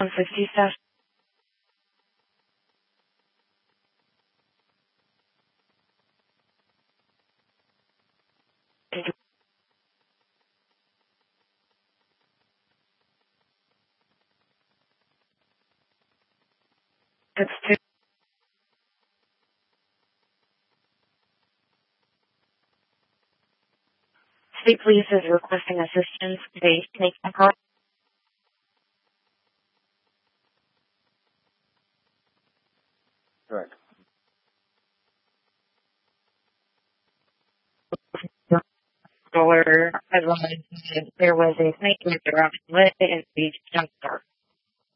150 session. It's two. State Police is requesting assistance. They make a call. Correct. Caller advised that there was a snake in the garage lit and the jump start.